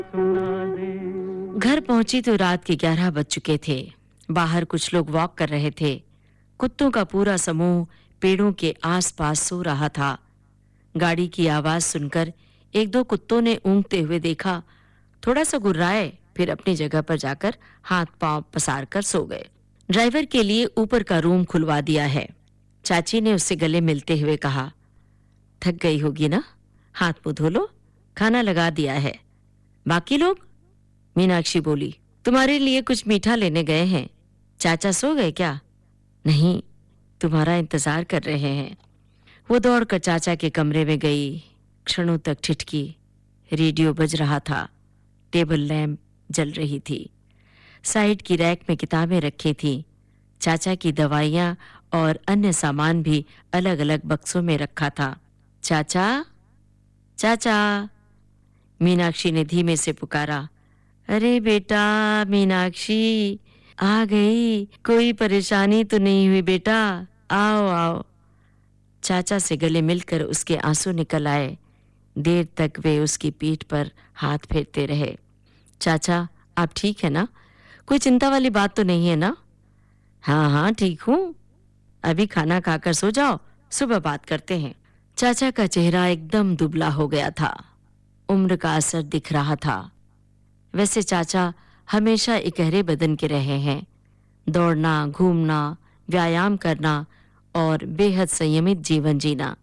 घर पहुंची तो रात के 11 बज चुके थे। बाहर कुछ लोग वॉक कर रहे थे। कुत्तों का पूरा समूह पेड़ों के आसपास सो रहा था। गाड़ी की आवाज सुनकर एक दो कुत्तों ने ऊँघते हुए देखा, थोड़ा सा गुर्राए, फिर अपनी जगह पर जाकर हाथ पांव पसार कर सो गए। ड्राइवर के लिए ऊपर का रूम खुलवा दिया है। चाची ने उससे गले मिलते हुए कहा, थक गई होगी ना, हाथ मुंह धो लो, खाना लगा दिया है। बाकी लोग? मीनाक्षी बोली, तुम्हारे लिए कुछ मीठा लेने गए हैं। चाचा सो गए क्या? नहीं, तुम्हारा इंतजार कर रहे हैं। वो दौड़कर चाचा के कमरे में गई। क्षणों तक ठिठकी। रेडियो बज रहा था। टेबल लैंप जल रही थी। साइड की रैक में किताबें रखी थीं। चाचा की दवाइयां और अन्य सामान भी अलग अलग बक्सों में रखा था। चाचा, चाचा, मीनाक्षी ने धीमे से पुकारा। अरे बेटा मीनाक्षी, आ गई। कोई परेशानी तो नहीं हुई बेटा? आओ आओ। चाचा से गले मिलकर उसके आंसू निकल आए। देर तक वे उसकी पीठ पर हाथ फेरते रहे। चाचा, आप ठीक है ना? कोई चिंता वाली बात तो नहीं है ना? हाँ हाँ, ठीक हूँ। अभी खाना खाकर सो जाओ, सुबह बात करते हैं। चाचा का चेहरा एकदम दुबला हो गया था। उम्र का असर दिख रहा था। वैसे चाचा हमेशा इकहरे बदन के रहे हैं। दौड़ना, घूमना, व्यायाम करना और बेहद संयमित जीवन जीना